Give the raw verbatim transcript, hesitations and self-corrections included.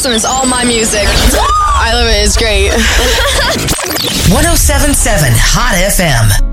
awesome. It's all my music. I love it. It's great. one oh seven point seven Hot F M.